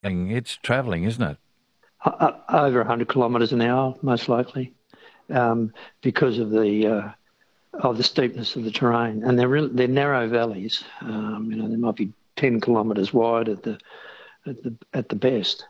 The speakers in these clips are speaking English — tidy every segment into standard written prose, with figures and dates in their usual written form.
It's travelling, isn't it? Over 100 kilometres an hour, most likely, because of the steepness of the terrain, and they're narrow valleys. They might be 10 kilometres wide at the best,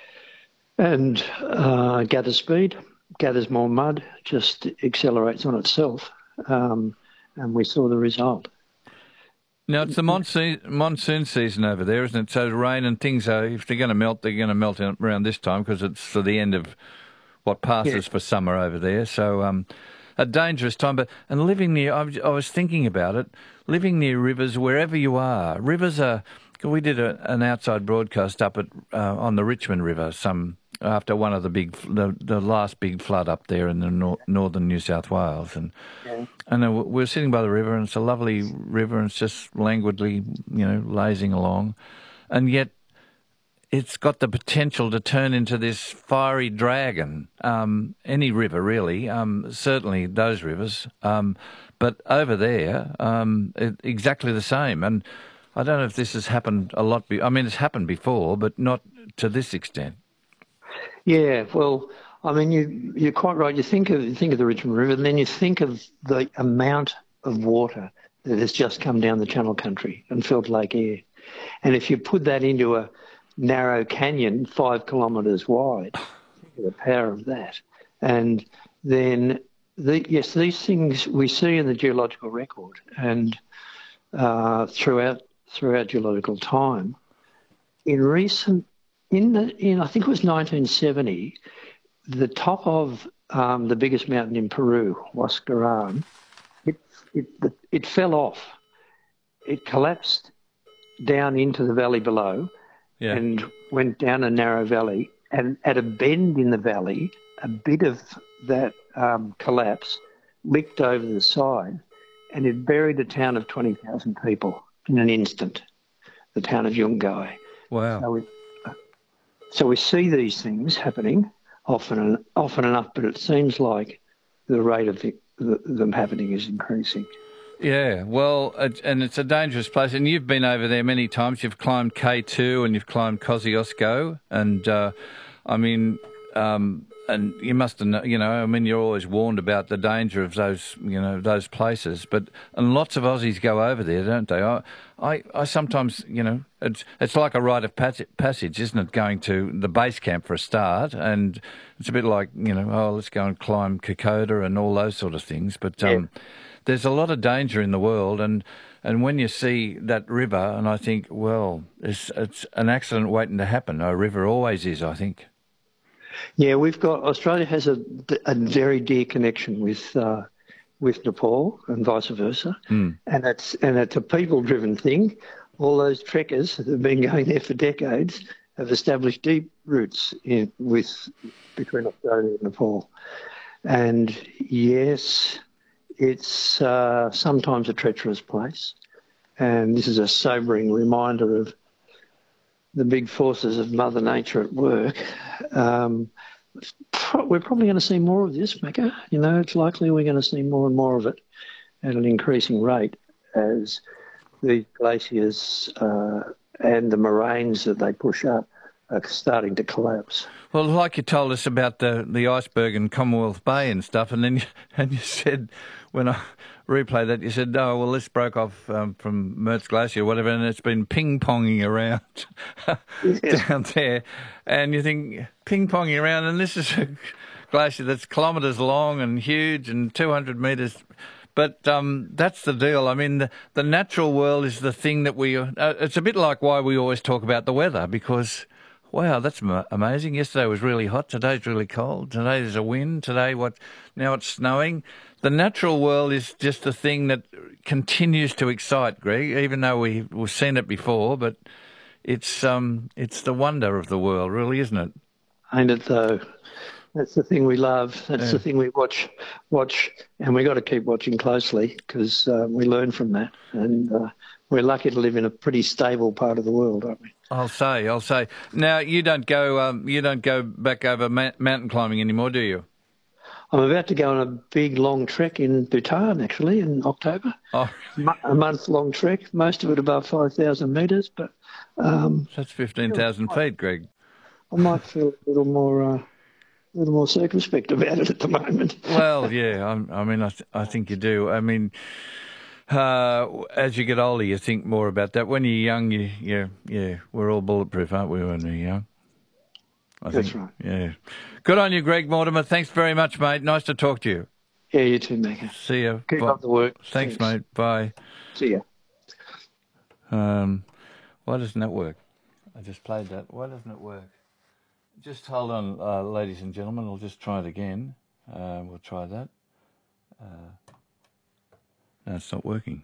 and gathers speed, gathers more mud, just accelerates on itself, and we saw the result. Now, it's the monsoon season over there, isn't it? So rain and things are, if they're going to melt, they're going to melt around this time because it's for the end of what Yeah. passes for summer over there. So a dangerous time. And living near, I was thinking about it, living near rivers, wherever you are, rivers are, we did an outside broadcast up at on the Richmond River after one of the last big flood up there in the northern New South Wales, Yeah. and we're sitting by the river, and it's a lovely river, and it's just languidly, lazing along, and yet it's got the potential to turn into this fiery dragon. Any river, really, certainly those rivers, but over there, exactly the same. And I don't know if this has happened a lot. I mean, it's happened before, but not to this extent. Yeah, well, I mean, you're quite right. You think of the Richmond River, and then you think of the amount of water that has just come down the Channel Country and filled Lake Eyre. And if you put that into a narrow canyon 5 kilometres wide, think of the power of that. And then, yes, these things we see in the geological record and throughout geological time. In recent, in I think it was 1970, the top of the biggest mountain in Peru, Huascarán, it, it it fell off. It collapsed down into the valley below Yeah. and went down a narrow valley. And at a bend in the valley, a bit of that collapse licked over the side, and it buried a town of 20,000 people in an instant. The town of Yungay. Wow. So we see these things happening often enough, but it seems like the rate of them happening is increasing. Yeah, well, and it's a dangerous place. And you've been over there many times. You've climbed K2 and you've climbed Kosciuszko. And, I mean, and you must have, I mean, you're always warned about the danger of those places. And lots of Aussies go over there, don't they? I sometimes, it's like a rite of passage, isn't it, going to the base camp for a start? And it's a bit like, let's go and climb Kokoda and all those sort of things. But there's a lot of danger in the world, and when you see that river, and I think, well, it's an accident waiting to happen. A river always is, I think. Yeah, Australia has a very dear connection with Nepal and vice versa, and it's a people-driven thing. All those trekkers that have been going there for decades have established deep roots between Australia and Nepal, and yes, it's sometimes a treacherous place, and this is a sobering reminder of the big forces of Mother Nature at work. We're probably going to see more of this, Macca. It's likely we're going to see more and more of it at an increasing rate as the glaciers and the moraines that they push up are starting to collapse. Well, like you told us about the iceberg in Commonwealth Bay and stuff, and then you said, when I replayed that, you said, oh, well, this broke off from Mertz Glacier or whatever, and it's been ping-ponging around down there. And you think, ping-ponging around, and this is a glacier that's kilometres long and huge and 200 metres. But that's the deal. I mean, the natural world is the thing that it's a bit like why we always talk about the weather, because wow, that's amazing. Yesterday was really hot. Today's really cold. Today there's a wind. Now it's snowing. The natural world is just the thing that continues to excite, Greg, even though we've seen it before. But it's the wonder of the world, really, isn't it? Ain't it though? That's the thing we love. That's the thing we watch, and we got to keep watching closely because we learn from that. And we're lucky to live in a pretty stable part of the world, aren't we? I'll say. Now you don't go back over mountain climbing anymore, do you? I'm about to go on a big long trek in Bhutan actually in October. Oh, A month-long trek, most of it above 5,000 metres, but that's 15,000 feet, Greg. I might feel a little more circumspect about it at the moment. Well, yeah, I think you do. I mean, as you get older, you think more about that. When you're young, we're all bulletproof, aren't we, when we're young? That's right. Yeah. Good on you, Greg Mortimer. Thanks very much, mate. Nice to talk to you. Yeah, you too, Macca. See you. Keep up the work. Thanks, mate. Bye. See ya. Why doesn't that work? I just played that. Why doesn't it work? Just hold on, ladies and gentlemen. I'll just try it again. We'll try that. No, it's not working.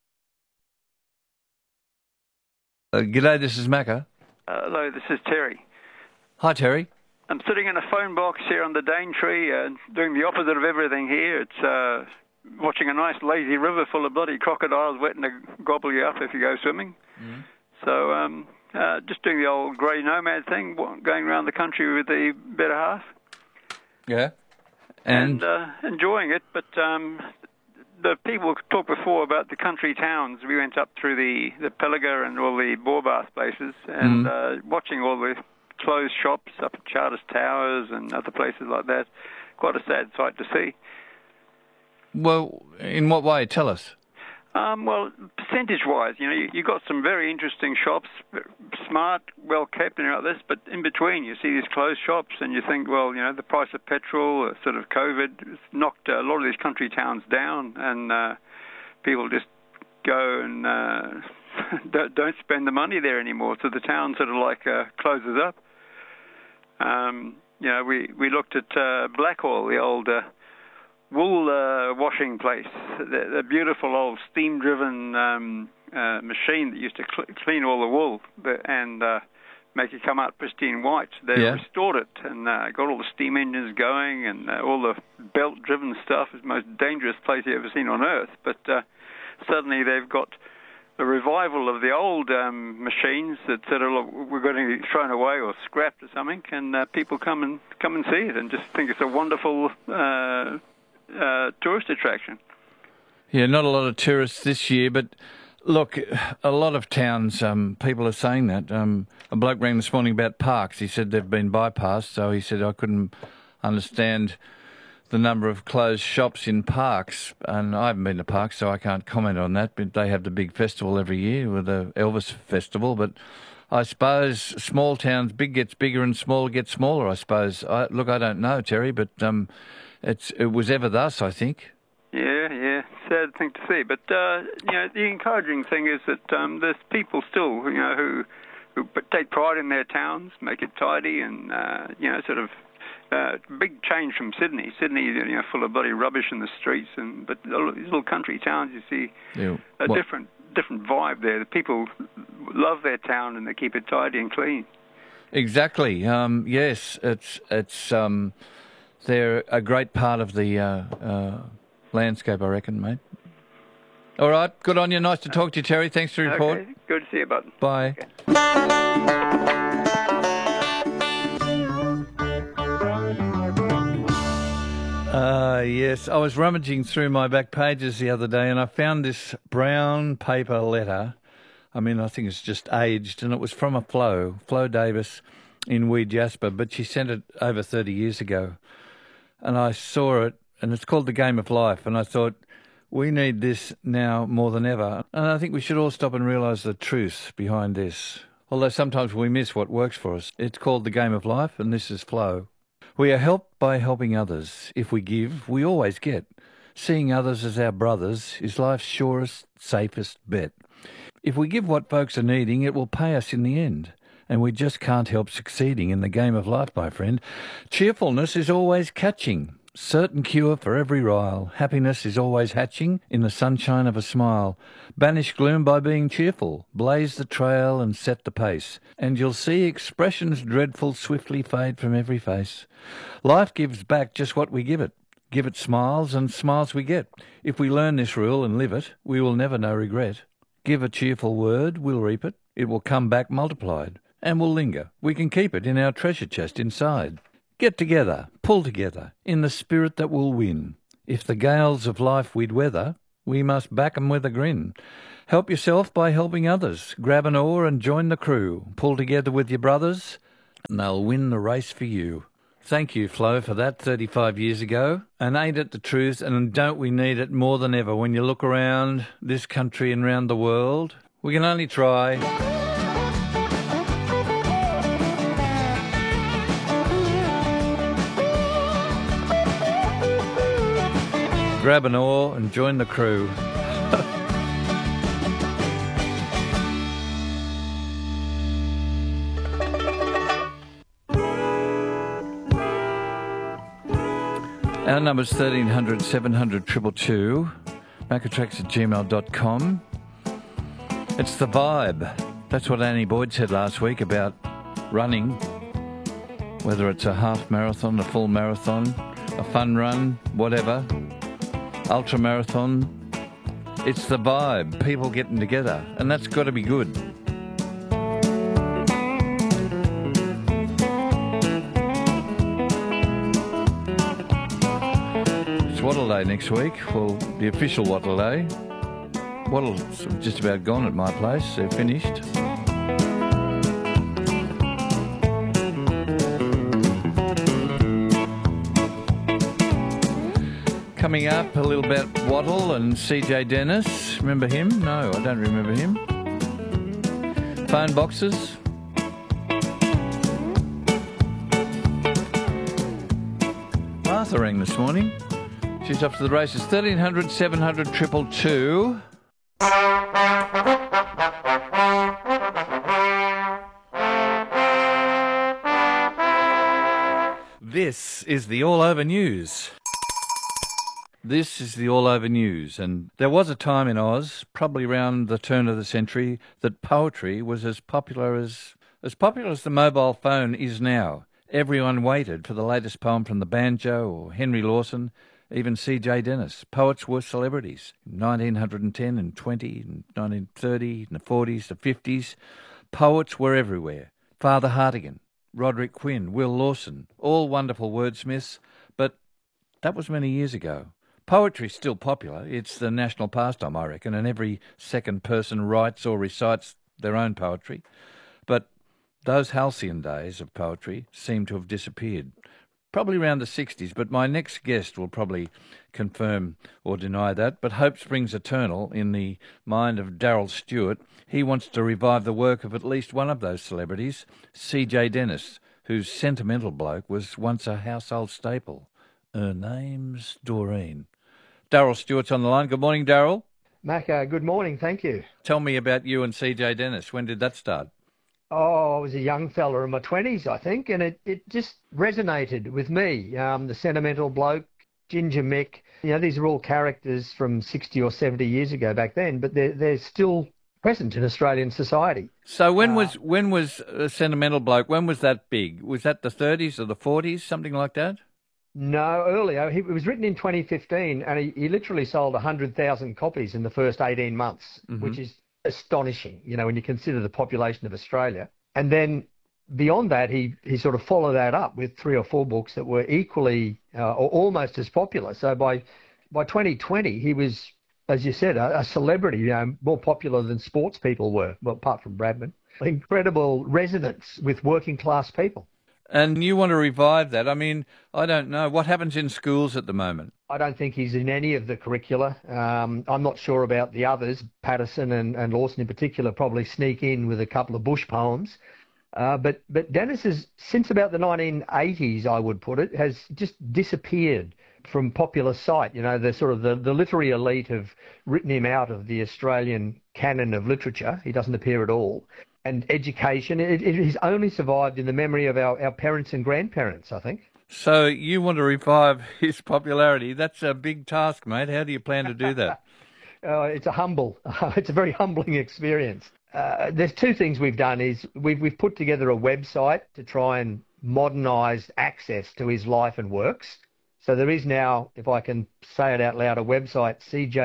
G'day, this is Macca. Hello, this is Terry. Hi, Terry. I'm sitting in a phone box here on the Daintree, doing the opposite of everything here. It's watching a nice lazy river full of bloody crocodiles waiting to gobble you up if you go swimming. Mm-hmm. So just doing the old grey nomad thing, going around the country with the better half. Yeah. And enjoying it, but the people talked before about the country towns. We went up through the Pelaga and all the Borbath places, and watching all the closed shops up at Charters Towers and other places like that. Quite a sad sight to see. Well, in what way? Tell us. Well, percentage-wise, you got some very interesting shops, smart, well-kept and all this, but in between you see these closed shops and you think, well, the price of petrol, sort of COVID, has knocked a lot of these country towns down, and people just go and don't spend the money there anymore, so the town sort of like closes up. We looked at Blackhall, the old wool washing place, the beautiful old steam-driven machine that used to clean all the wool and make it come out pristine white. They restored it and got all the steam engines going and all the belt-driven stuff. It's the most dangerous place you've ever seen on Earth. But suddenly they've got a revival of the old machines that sort of were going to be thrown away or scrapped or something, and people come and see it and just think it's a wonderful tourist attraction. Yeah, not a lot of tourists this year, but look, a lot of towns, people are saying that. A bloke rang this morning about parks. He said they've been bypassed, so he said I couldn't understand the number of closed shops in parks, and I haven't been to parks, so I can't comment on that, but they have the big festival every year with the Elvis Festival, but I suppose small towns, big gets bigger and small gets smaller, I suppose. I don't know, Terry, but it was ever thus, I think. Yeah, sad thing to see, but the encouraging thing is that there's people still, who take pride in their towns, make it tidy, and sort of big change from Sydney. Sydney, full of bloody rubbish in the streets, but these little country towns, you see a different vibe there. The people love their town and they keep it tidy and clean. Exactly. Yes, it's they're a great part of the landscape, I reckon, mate. All right, good on you. Nice to talk to you, Terry. Thanks for your report. Okay, good to see you, bud. Bye. Okay. Yes, I was rummaging through my back pages the other day and I found this brown paper letter. I mean, I think it's just aged, and it was from a Flo Davis in Wee Jasper, but she sent it over 30 years ago. And I saw it, and it's called The Game of Life, and I thought, we need this now more than ever. And I think we should all stop and realise the truth behind this. Although sometimes we miss what works for us. It's called The Game of Life, and this is Flo. We are helped by helping others. If we give, we always get. Seeing others as our brothers is life's surest, safest bet. If we give what folks are needing, it will pay us in the end. And we just can't help succeeding in the game of life, my friend. Cheerfulness is always catching. Certain cure for every rile. Happiness is always hatching in the sunshine of a smile. Banish gloom by being cheerful. Blaze the trail and set the pace. And you'll see expressions dreadful swiftly fade from every face. Life gives back just what we give it. Give it smiles, and smiles we get. If we learn this rule and live it, we will never know regret. Give a cheerful word, we'll reap it. It will come back multiplied, and will linger. We can keep it in our treasure chest inside. Get together, pull together, in the spirit that will win. If the gales of life we'd weather, we must back 'em with a grin. Help yourself by helping others. Grab an oar and join the crew. Pull together with your brothers, and they'll win the race for you. Thank you, Flo, for that 35 years ago. And ain't it the truth? And don't we need it more than ever when you look around this country and around the world? We can only try. Grab an oar and join the crew. Our number's 1300 700 222, macatrax@gmail.com. It's the vibe. That's what Annie Boyd said last week about running, whether it's a half marathon, a full marathon, a fun run, whatever, ultra marathon. It's the vibe, people getting together, and that's got to be good. Wattle Day next week, well, the official Wattle Day. Wattle's just about gone at my place, they're finished. Coming up, a little about Wattle and CJ Dennis. Remember him? No, I don't remember him. Phone boxes. Martha rang this morning. She's off to the races. 1300 700 222. This is the All Over News. This is the All Over News. And there was a time in Oz, probably around the turn of the century, that poetry was as popular as the mobile phone is now. Everyone waited for the latest poem from the banjo or Henry Lawson. Even C.J. Dennis. Poets were celebrities. In 1910 and 20, and 1930, in the 40s, the 50s, poets were everywhere. Father Hartigan, Roderick Quinn, Will Lawson, all wonderful wordsmiths, but that was many years ago. Poetry's still popular. It's the national pastime, I reckon, and every second person writes or recites their own poetry. But those halcyon days of poetry seem to have disappeared. Probably around the 60s, but my next guest will probably confirm or deny that. But hope springs eternal in the mind of Daryl Stewart. He wants to revive the work of at least one of those celebrities, C.J. Dennis, whose Sentimental Bloke was once a household staple. Her name's Doreen. Daryl Stewart's on the line. Good morning, Daryl. Mac, good morning. Thank you. Tell me about you and C.J. Dennis. When did that start? Oh, I was a young fella in my 20s, I think, and it just resonated with me. The Sentimental Bloke, Ginger Mick, these are all characters from 60 or 70 years ago back then, but they're still present in Australian society. So when was Sentimental Bloke, when was that big? Was that the 30s or the 40s, something like that? No, earlier. It was written in 2015, and he literally sold 100,000 copies in the first 18 months, which is astonishing, when you consider the population of Australia. And then beyond that, he sort of followed that up with 3 or 4 books that were equally or almost as popular. So by 2020, he was, as you said, a celebrity, more popular than sports people were, well, apart from Bradman. Incredible resonance with working class people. And you want to revive that? I mean, I don't know. What happens in schools at the moment? I don't think he's in any of the curricula. I'm not sure about the others. Patterson and Lawson in particular probably sneak in with a couple of bush poems. But Dennis has, since about the 1980s, I would put it, has just disappeared from popular sight. The sort of the literary elite have written him out of the Australian canon of literature. He doesn't appear at all. And education, he's only survived in the memory of our parents and grandparents, I think. So you want to revive his popularity. That's a big task, mate. How do you plan to do that? It's a very humbling experience. There's 2 things we've done. Is we've put together a website to try and modernise access to his life and works. So there is now, if I can say it out loud, a website,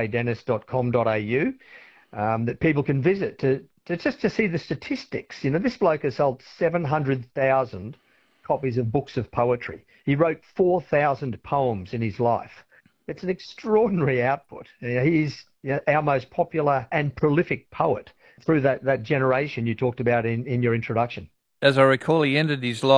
cjdennis.com.au, that people can visit to see the statistics. This bloke has sold 700,000 copies of books of poetry. He wrote 4,000 poems in his life. It's an extraordinary output. He's our most popular and prolific poet through that generation you talked about in your introduction. As I recall, he ended his life